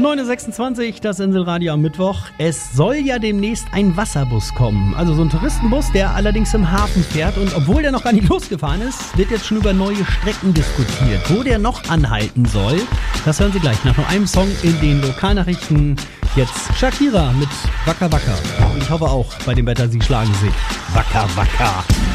9.26 Uhr, das Inselradio am Mittwoch. Es soll ja demnächst ein Wasserbus kommen. Also so ein Touristenbus, der allerdings im Hafen fährt. Und obwohl der noch gar nicht losgefahren ist, wird jetzt schon über neue Strecken diskutiert. Wo der noch anhalten soll, das hören Sie gleich nach nur einem Song in den Lokalnachrichten. Jetzt Shakira mit Waka Waka. Und ich hoffe auch, bei dem Wetter, Sie schlagen sich. Waka Waka.